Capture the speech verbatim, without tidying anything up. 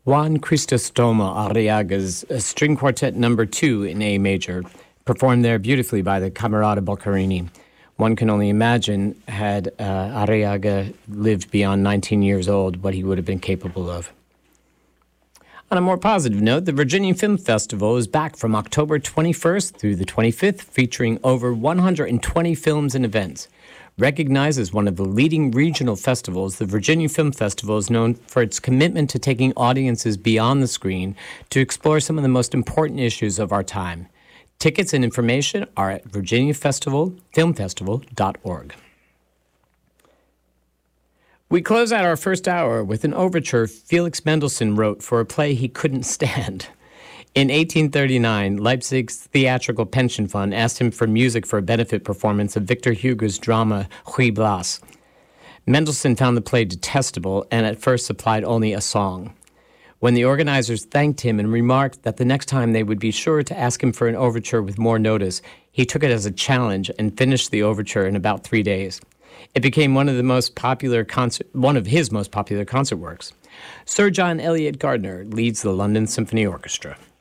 Juan Crisostomo Arriaga's uh, String Quartet Number Two in A major, performed there beautifully by the Camerata Boccherini. One can only imagine, had uh, Arriaga lived beyond nineteen years old, what he would have been capable of. On a more positive note, the Virginia Film Festival is back from October twenty-first through the twenty-fifth, featuring over one hundred twenty films and events. Recognized as one of the leading regional festivals, the Virginia Film Festival is known for its commitment to taking audiences beyond the screen to explore some of the most important issues of our time. Tickets and information are at virginia festival film festival dot org. We close out our first hour with an overture Felix Mendelssohn wrote for a play he couldn't stand. In eighteen thirty-nine, Leipzig's Theatrical Pension Fund asked him for music for a benefit performance of Victor Hugo's drama Ruy Blas. Mendelssohn found the play detestable and at first supplied only a song. When the organizers thanked him and remarked that the next time they would be sure to ask him for an overture with more notice, he took it as a challenge and finished the overture in about three days. It became one of the most popular concert, one of his most popular concert works. Sir John Eliot Gardiner leads the London Symphony Orchestra.